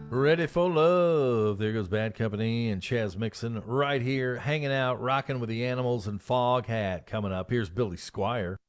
Ready for love. There goes Bad Company and Chaz Mixon right here, hanging out, rocking with the animals and Fog Hat coming up. Here's Billy Squire.